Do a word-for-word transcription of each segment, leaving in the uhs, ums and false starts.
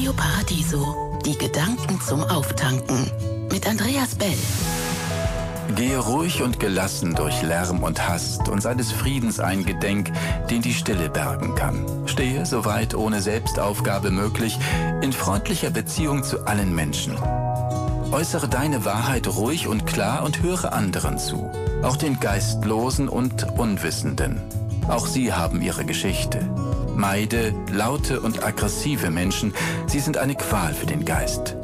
Radio Paradiso. Die Gedanken zum Auftanken. Mit Andreas Bell. Gehe ruhig und gelassen durch Lärm und Hast und sei des Friedens eingedenk, den die Stille bergen kann. Stehe, soweit ohne Selbstaufgabe möglich, in freundlicher Beziehung zu allen Menschen. Äußere deine Wahrheit ruhig und klar und höre anderen zu, auch den Geistlosen und Unwissenden. Auch sie haben ihre Geschichte. Meide laute und aggressive Menschen, sie sind eine Qual für den Geist.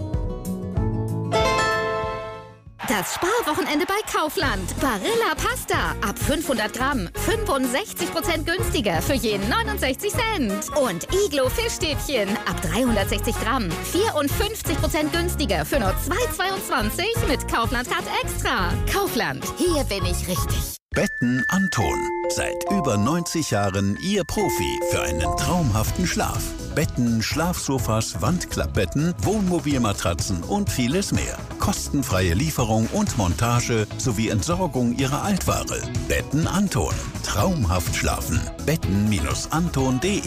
Das Sparwochenende bei Kaufland. Barilla Pasta. Ab fünfhundert Gramm. fünfundsechzig Prozent günstiger für jeden neunundsechzig Cent. Und Iglo Fischstäbchen. Ab dreihundertsechzig Gramm. vierundfünfzig Prozent günstiger für nur zwei Euro zweiundzwanzig mit Kaufland Card Extra. Kaufland. Hier bin ich richtig. Betten Anton. Seit über neunzig Jahren Ihr Profi für einen traumhaften Schlaf. Betten, Schlafsofas, Wandklappbetten, Wohnmobilmatratzen und vieles mehr. Kostenfreie Lieferung und Montage sowie Entsorgung Ihrer Altware. Betten Anton. Traumhaft schlafen. betten Anton punkt de.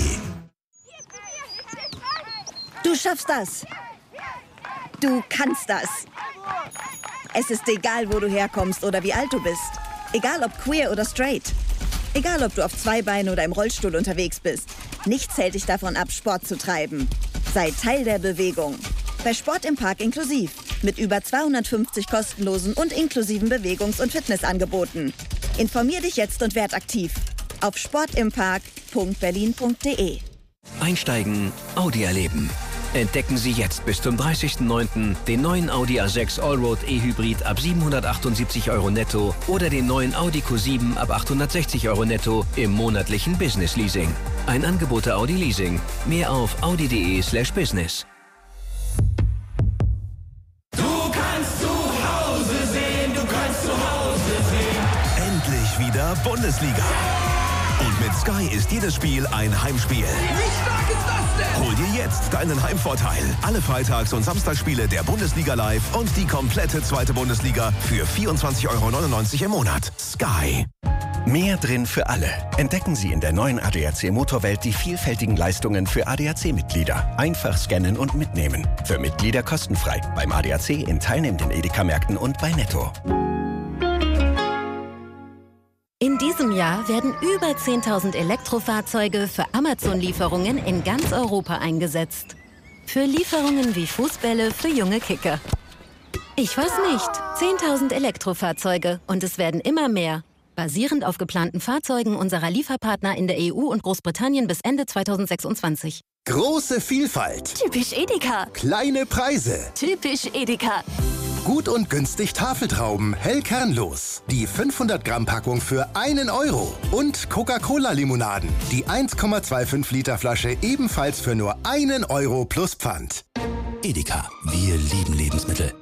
Du schaffst das. Du kannst das. Es ist egal, wo du herkommst oder wie alt du bist. Egal ob queer oder straight. Egal ob du auf zwei Beinen oder im Rollstuhl unterwegs bist. Nichts hält dich davon ab, Sport zu treiben. Sei Teil der Bewegung. Bei Sport im Park inklusiv. Mit über zweihundertfünfzig kostenlosen und inklusiven Bewegungs- und Fitnessangeboten. Informier dich jetzt und werd aktiv. Auf sportimpark punkt berlin punkt de. Einsteigen, Audi erleben. Entdecken Sie jetzt bis zum dreißigsten neunten den neuen Audi A sechs Allroad E-Hybrid ab siebenhundertachtundsiebzig Euro netto oder den neuen Audi Q sieben ab achthundertsechzig Euro netto im monatlichen Business Leasing. Ein Angebot der Audi Leasing. Mehr auf audi punkt de slash business. Du kannst zu Hause sehen, du kannst zu Hause sehen. Endlich wieder Bundesliga. Und mit Sky ist jedes Spiel ein Heimspiel. Wie stark ist das denn? Hol dir jetzt deinen Heimvorteil. Alle Freitags- und Samstagsspiele der Bundesliga live und die komplette zweite Bundesliga für vierundzwanzig Euro neunundneunzig im Monat. Sky. Mehr drin für alle. Entdecken Sie in der neuen A D A C Motorwelt die vielfältigen Leistungen für A D A C-Mitglieder. Einfach scannen und mitnehmen. Für Mitglieder kostenfrei. Beim A D A C in teilnehmenden Edeka-Märkten und bei Netto. In diesem Jahr werden über zehntausend Elektrofahrzeuge für Amazon-Lieferungen in ganz Europa eingesetzt. Für Lieferungen wie Fußbälle für junge Kicker. Ich weiß nicht. zehntausend Elektrofahrzeuge und es werden immer mehr. Basierend auf geplanten Fahrzeugen unserer Lieferpartner in der E U und Großbritannien bis Ende zweitausendsechsundzwanzig. Große Vielfalt. Typisch Edeka. Kleine Preise. Typisch Edeka. Gut und günstig Tafeltrauben, hellkernlos. Die fünfhundert Gramm Packung für einen Euro. Und Coca-Cola-Limonaden. Die eins Komma fünfundzwanzig Liter Flasche ebenfalls für nur einen Euro plus Pfand. Edeka. Wir lieben Lebensmittel.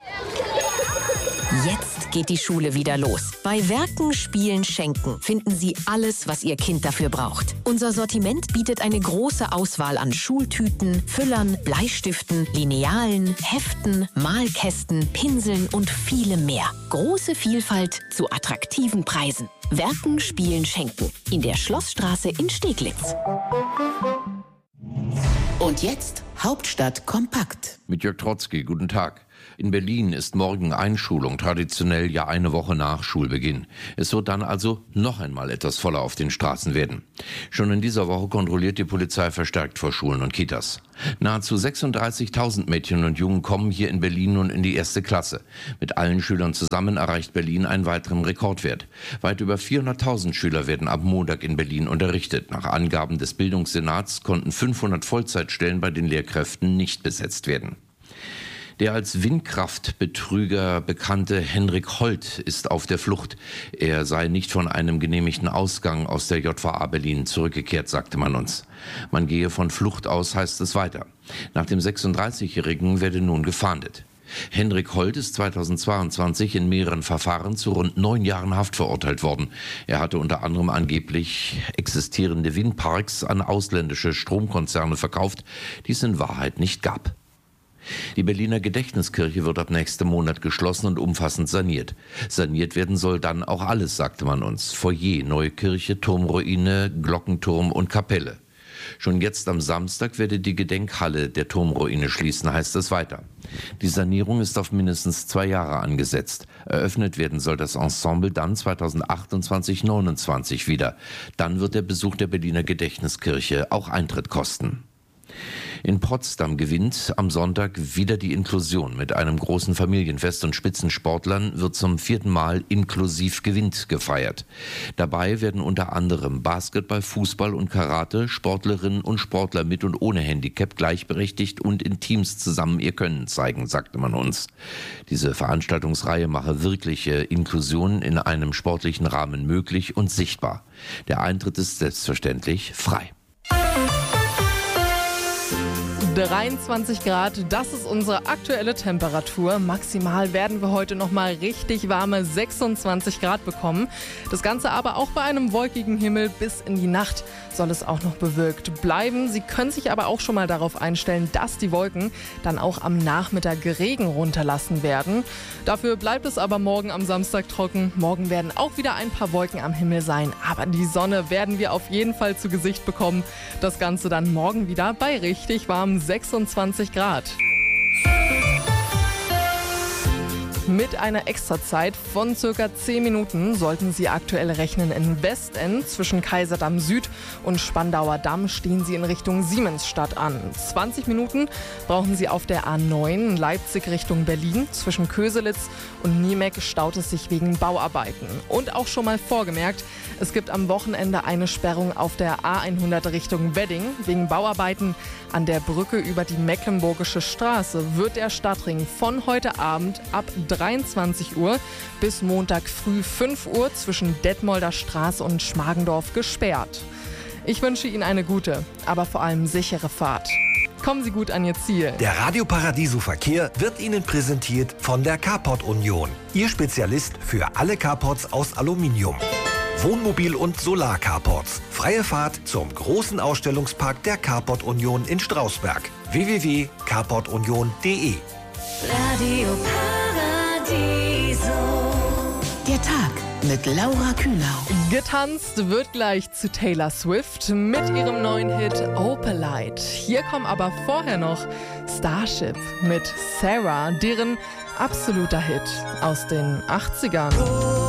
Jetzt geht die Schule wieder los. Bei Werken, Spielen, Schenken finden Sie alles, was Ihr Kind dafür braucht. Unser Sortiment bietet eine große Auswahl an Schultüten, Füllern, Bleistiften, Linealen, Heften, Malkästen, Pinseln und vielem mehr. Große Vielfalt zu attraktiven Preisen. Werken, Spielen, Schenken. In der Schlossstraße in Steglitz. Und jetzt Hauptstadt kompakt. Mit Jörg Trotzki, guten Tag. In Berlin ist morgen Einschulung, traditionell ja eine Woche nach Schulbeginn. Es wird dann also noch einmal etwas voller auf den Straßen werden. Schon in dieser Woche kontrolliert die Polizei verstärkt vor Schulen und Kitas. Nahezu sechsunddreißigtausend Mädchen und Jungen kommen hier in Berlin nun in die erste Klasse. Mit allen Schülern zusammen erreicht Berlin einen weiteren Rekordwert. Weit über vierhunderttausend Schüler werden ab Montag in Berlin unterrichtet. Nach Angaben des Bildungssenats konnten fünfhundert Vollzeitstellen bei den Lehrkräften nicht besetzt werden. Der als Windkraftbetrüger bekannte Henrik Holt ist auf der Flucht. Er sei nicht von einem genehmigten Ausgang aus der J V A Berlin zurückgekehrt, sagte man uns. Man gehe von Flucht aus, heißt es weiter. Nach dem sechsunddreißigjährigen werde nun gefahndet. Henrik Holt ist zweitausendzweiundzwanzig in mehreren Verfahren zu rund neun Jahren Haft verurteilt worden. Er hatte unter anderem angeblich existierende Windparks an ausländische Stromkonzerne verkauft, die es in Wahrheit nicht gab. Die Berliner Gedächtniskirche wird ab nächstem Monat geschlossen und umfassend saniert. Saniert werden soll dann auch alles, sagte man uns. Foyer, neue Kirche, Turmruine, Glockenturm und Kapelle. Schon jetzt am Samstag werde die Gedenkhalle der Turmruine schließen, heißt es weiter. Die Sanierung ist auf mindestens zwei Jahre angesetzt. Eröffnet werden soll das Ensemble dann zweitausendachtundzwanzig neunundzwanzig wieder. Dann wird der Besuch der Berliner Gedächtniskirche auch Eintritt kosten. In Potsdam gewinnt am Sonntag wieder die Inklusion. Mit einem großen Familienfest und Spitzensportlern wird zum vierten Mal inklusiv gewinnt gefeiert. Dabei werden unter anderem Basketball, Fußball und Karate Sportlerinnen und Sportler mit und ohne Handicap gleichberechtigt und in Teams zusammen ihr Können zeigen, sagte man uns. Diese Veranstaltungsreihe mache wirkliche Inklusion in einem sportlichen Rahmen möglich und sichtbar. Der Eintritt ist selbstverständlich frei. dreiundzwanzig Grad, das ist unsere aktuelle Temperatur. Maximal werden wir heute noch mal richtig warme sechsundzwanzig Grad bekommen. Das Ganze aber auch bei einem wolkigen Himmel bis in die Nacht soll es auch noch bewölkt bleiben. Sie können sich aber auch schon mal darauf einstellen, dass die Wolken dann auch am Nachmittag Regen runterlassen werden. Dafür bleibt es aber morgen am Samstag trocken. Morgen werden auch wieder ein paar Wolken am Himmel sein, aber die Sonne werden wir auf jeden Fall zu Gesicht bekommen. Das Ganze dann morgen wieder bei richtig warmen sechsundzwanzig Grad. Mit einer Extrazeit von circa zehn Minuten sollten Sie aktuell rechnen. In Westend zwischen Kaiserdamm Süd und Spandauer Damm stehen Sie in Richtung Siemensstadt an. zwanzig Minuten brauchen Sie auf der A neun Leipzig Richtung Berlin. Zwischen Köselitz und Niemek staut es sich wegen Bauarbeiten. Und auch schon mal vorgemerkt, es gibt am Wochenende eine Sperrung auf der A hundert Richtung Wedding. Wegen Bauarbeiten an der Brücke über die Mecklenburgische Straße wird der Stadtring von heute Abend ab dreiundzwanzig Uhr bis Montag früh fünf Uhr zwischen Detmolder Straße und Schmargendorf gesperrt. Ich wünsche Ihnen eine gute, aber vor allem sichere Fahrt. Kommen Sie gut an Ihr Ziel. Der Radio Paradiso Verkehr wird Ihnen präsentiert von der Carport Union. Ihr Spezialist für alle Carports aus Aluminium. Wohnmobil- und Solar-Carports. Freie Fahrt zum großen Ausstellungspark der Carport Union in Strausberg. w w w punkt carport union punkt d e Radio Paradiso. Der Tag mit Laura Kühnau. Getanzt wird gleich zu Taylor Swift mit ihrem neuen Hit Opalite. Hier kommen aber vorher noch Starship mit Sarah, deren absoluter Hit aus den achtzigern.